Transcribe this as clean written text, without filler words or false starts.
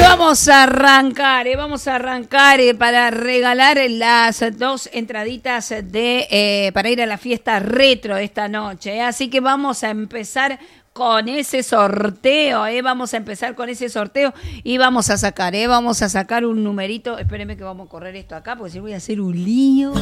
vamos a arrancar para regalar las 2 entraditas para ir a la fiesta retro esta noche. Así que vamos a empezar con ese sorteo, vamos a empezar con ese sorteo y vamos a sacar un numerito. Espérenme que vamos a correr esto acá porque si voy a hacer un lío.